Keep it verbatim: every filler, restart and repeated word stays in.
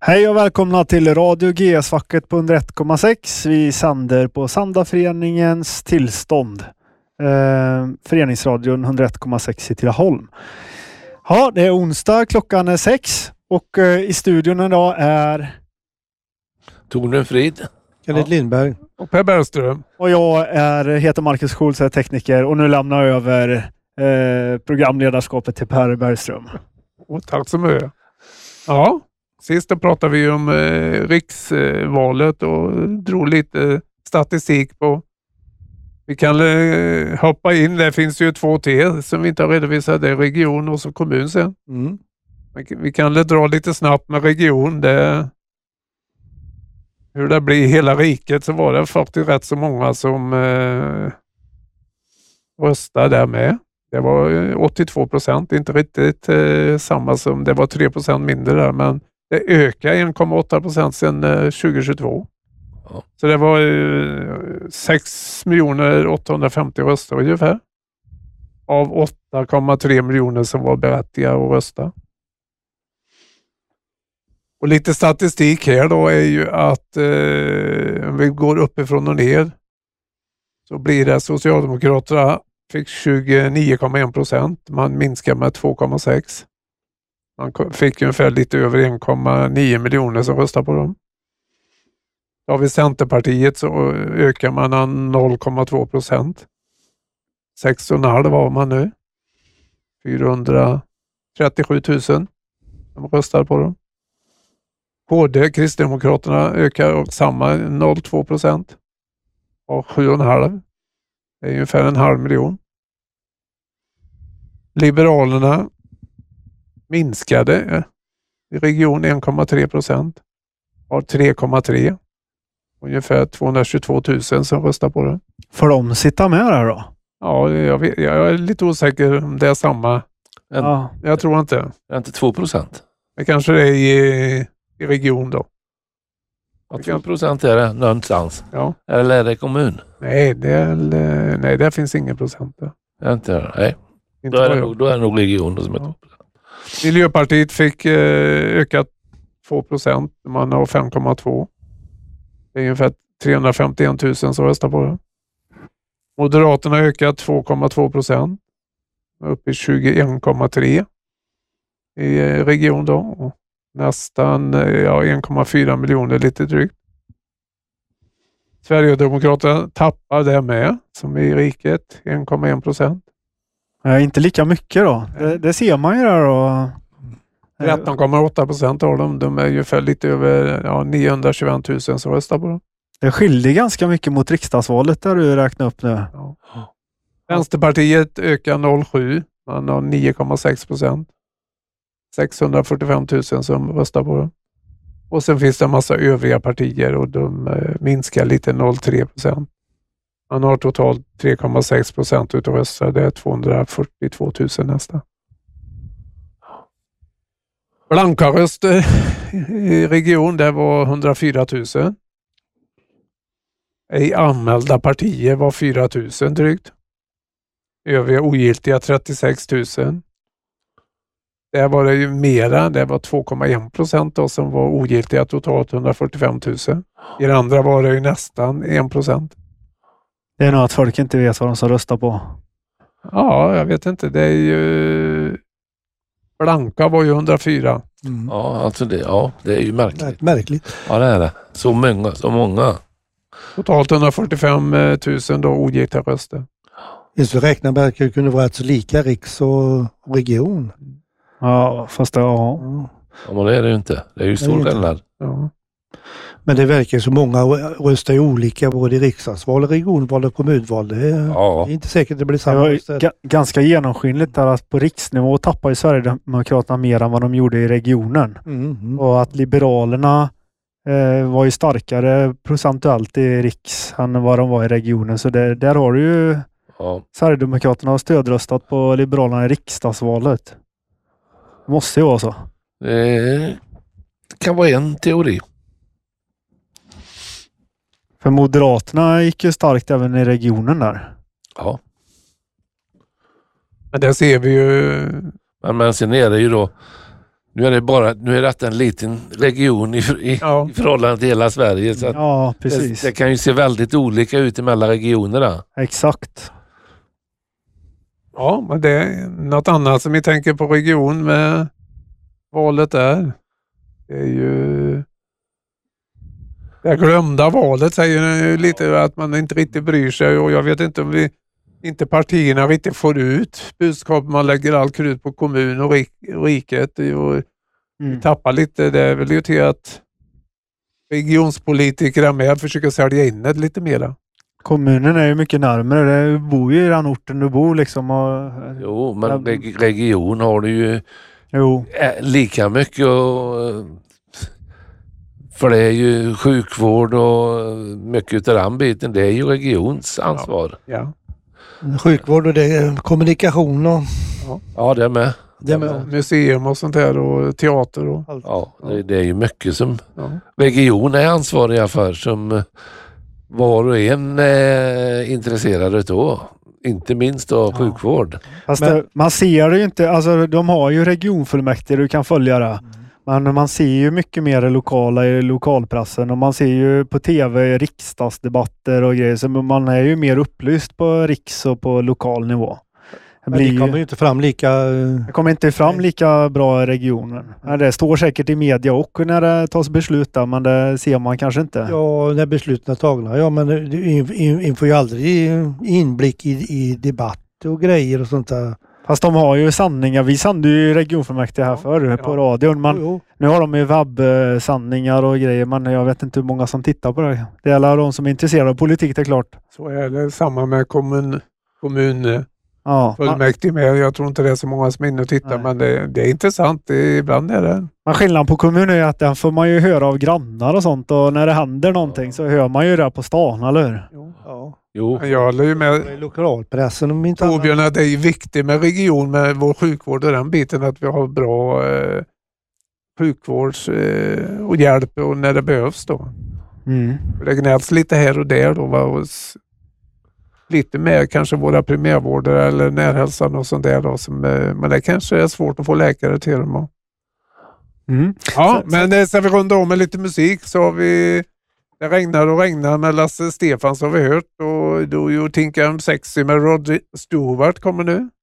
Hej och välkomna till Radio G S-facket på hundraett komma sex. Vi sänder på Sandaföreningens tillstånd. Eh, föreningsradion hundraett komma sex i Tidaholm. Ja, det är onsdag, klockan är sex och eh, i studion idag är Torbjörn Frid, Kenneth ja. Lindberg och Per Bergström. Och jag är, heter Marcus Schultz, är tekniker och nu lämnar jag över eh, programledarskapet till Per Bergström. Oh, tack så mycket. Ja, sist då pratade vi om eh, riksvalet och drog lite statistik på. Vi kan eh, hoppa in, det finns ju två till som vi inte har redovisat, det är region och så kommun sen. Mm. Vi kan dra lite snabbt med region, det hur det blir i hela riket, så var det faktiskt rätt så många som eh, röstade där med. Det var åttiotvå procent, inte riktigt eh, samma som, det var tre procent mindre där, men det ökade en komma åtta procent sedan eh, tjugohundratjugotvå. Ja. Så det var eh, sex miljoner åttahundrafemtio röster ungefär. Av åtta komma tre miljoner som var berättigade att rösta. Och lite statistik här då är ju att eh, om vi går uppifrån och ner så blir det Socialdemokraterna fick tjugonio komma en procent. Man minskar med två komma sex. Man fick ungefär lite över en komma nio miljoner som röstar på dem. Då har vi Centerpartiet, så ökar man noll komma två procent. sex komma fem var man nu. fyrahundratrettiosju tusen som röstar på dem. K D, Kristdemokraterna, ökar samma noll komma två procent. Och sju komma fem. Det är ungefär en halv miljon. Liberalerna minskade i region en komma tre procent. Har tre komma tre. Ungefär tvåhundratjugotvå tusen som röstar på det. Får de sitta med där då? Ja, jag, vet, jag är lite osäker om det är samma. En, ja. Jag tror inte. Det är inte två procent. Det kanske det är i, i region då. Ja, två procent är det någonstans. Ja. Eller är det kommun? Nej, det är, nej, det finns ingen procent där. Det är inte det, nej. Inte då, är det nog, då är det nog region då som är ja. två procent. Miljöpartiet fick eh, ökat två procent. Man har fem komma två. Det är ungefär trehundrafemtioen tusen som röstar på det. Moderaterna har ökat två komma två procent. Upp i tjugoett komma tre i eh, region då. Och nästan ja, en komma fyra miljoner lite drygt. Sverigedemokraterna tappar det med som i riket en komma en procent. Ja, inte lika mycket då. Det, det ser man ju där då. tretton komma åtta procent av dem. De är ungefär lite över ja, niohundratjugoett tusen som röstar på dem. Det skiljer ganska mycket mot riksdagsvalet där du räknar upp nu. Ja. Vänsterpartiet ökar noll komma sju. Man har nio komma sex procent. sexhundrafyrtiofem tusen som röstar på dem. Och sen finns det en massa övriga partier och de eh, minskar lite noll komma tre procent. Man har totalt tre komma sex procent utav röster. Det är tvåhundrafyrtiotvå tusen nästan. Blanka röster i region, det var hundrafyra tusen. I anmälda partier var fyra tusen drygt. Övriga ogiltiga trettiosex tusen. Där var det ju mera, det var två komma en procent då som var ogiltiga, totalt hundrafyrtiofem tusen. I det andra var det ju nästan en procent. Det är nog att folk inte vet vad de ska rösta på. Ja, jag vet inte. Det är ju... Blanka var ju hundrafyra. Mm. Ja, alltså det, ja, det är ju märkligt. Märkligt. Ja, det är det. Så många, så många. Totalt hundrafyrtiofem tusen då ogiltiga röster. Just vi räknar med att det kunde vara så lika riks och region. Ja, fast det, ja. Ja, men det är det ju inte. Det är ju stor skillnad. Ja. Men det verkar så många röstar olika både i riksdagsval, regionval och kommunval. Det är, ja. det är inte säkert att det blir samma. Det var ga- ganska genomskinligt där att på riksnivå tappar ju Sverigedemokraterna mer än vad de gjorde i regionen. Mm, mm. Och att Liberalerna eh, var ju starkare procentuellt i riks än vad de var i regionen. Så det, där har du ju ja. Sverigedemokraterna har stödröstat på Liberalerna i riksdagsvalet. Det måste ju vara så. Det kan vara en teori. För Moderaterna gick ju starkt även i regionen där. Ja. Men där ser vi ju... Men, men sen är det ju då Nu är det bara nu är det en liten region i, i, ja. i förhållande till hela Sverige. Så ja, precis. Det, det kan ju se väldigt olika ut mellan regionerna. Exakt. Ja, men det är något annat som vi tänker på region med valet där. Det är ju det glömda valet, säger lite att man inte riktigt bryr sig, och jag vet inte om vi inte partierna riktigt får ut budskap. Man lägger all krut på kommun och rik, riket och mm. vi tappar lite. Det är väl ju till att regionspolitiker är med och försöker sälja in det lite mera. Kommunen är ju mycket närmare. Du bor ju i den orten du bor liksom. Och, jo, men reg- region har du ju jo. lika mycket och, för det är ju sjukvård och mycket av den biten. Det är ju regions ansvar. Ja. Ja. Sjukvård och det är kommunikation och... Ja, ja det är med. Det är med. Museum och sånt här och teater och allt. Ja, det, det är ju mycket som ja. region är ansvariga för, som var och en är intresserad av. Inte minst av ja. sjukvård. Fast Men, det, man ser det ju inte, alltså de har ju regionfullmäktige, du kan följa det. Mm. Men man ser ju mycket mer lokala i lokalpressen, och man ser ju på tv riksdagsdebatter och grejer, så man är ju mer upplyst på riks och på lokal nivå. Det, Men det kommer ju inte fram lika... Det kommer inte fram lika bra i regionen. Mm. Det står säkert i media och när det tas beslut där, men det ser man kanske inte. Ja, när besluten är tagna. Ja, men vi får ju aldrig inblick i, i debatt och grejer och sånt där. Fast de har ju sanningar. Vi sände ju regionfullmäktige här ja, förr ja. på radion. Men jo, jo. Nu har de ju webbsanningar och grejer. Men jag vet inte hur många som tittar på det. Det är alla de som är intresserade av politik, det är klart. Så är det samma med kommun, kommun ja. fullmäktige med. Jag tror inte det är så många som är inne och tittar. Nej. Men det, det är intressant. Det, ibland är det. Men skillnaden på kommunen är att den får man ju höra av grannar och sånt. Och när det händer någonting ja. så hör man ju det på stan, eller hur? Jo, ja. Jo. Jag håller ju med lokalpressen om inte Torbjörn att det är viktigt med region, med vår sjukvård och den biten, att vi har bra eh, sjukvårds eh, och hjälp och när det behövs då. Mm. Det gnälls lite här och där då, va? Och lite mer kanske våra primärvårdare eller närhälsan och sånt där då, som, eh, men det kanske är svårt att få läkare till dem. Och... Mm. Ja, så, men så... ska vi runda om med lite musik så har vi Det regnar och regnar med Lasse Stefans har vi hört, och då ju Think I'm Sexy med Rod Stewart kommer nu.